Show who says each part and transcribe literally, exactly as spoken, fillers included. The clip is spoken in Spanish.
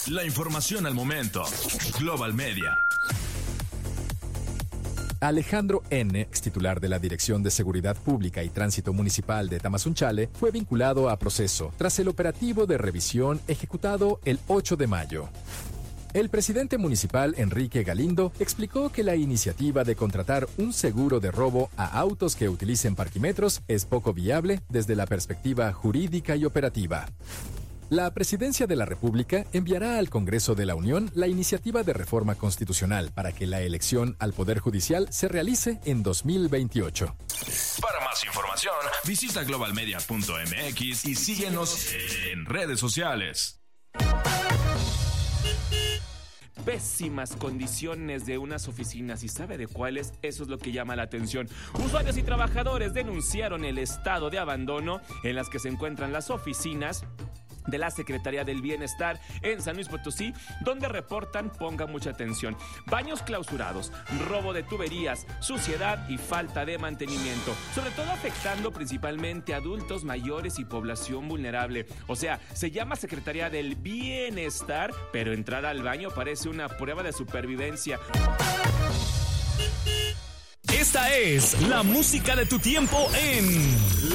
Speaker 1: La información al momento. Global Media.
Speaker 2: Alejandro N., ex titular de la Dirección de Seguridad Pública y Tránsito Municipal de Tamazunchale, fue vinculado a proceso tras el operativo de revisión ejecutado el ocho de mayo. El presidente municipal, Enrique Galindo, explicó que la iniciativa de contratar un seguro de robo a autos que utilicen parquímetros es poco viable desde la perspectiva jurídica y operativa. La Presidencia de la República enviará al Congreso de la Unión la iniciativa de reforma constitucional para que la elección al Poder Judicial se realice en dos mil veintiocho.
Speaker 1: Para más información, visita global media punto m x y síguenos en redes sociales.
Speaker 3: Pésimas condiciones de unas oficinas, y sabe de cuáles, eso es lo que llama la atención. Usuarios y trabajadores denunciaron el estado de abandono en las que se encuentran las oficinas de la Secretaría del Bienestar en San Luis Potosí, donde reportan, ponga mucha atención, baños clausurados, robo de tuberías, suciedad y falta de mantenimiento, sobre todo afectando principalmente a adultos mayores y población vulnerable. O sea, se llama Secretaría del Bienestar, pero entrar al baño parece una prueba de supervivencia.
Speaker 4: Esta es la música de tu tiempo en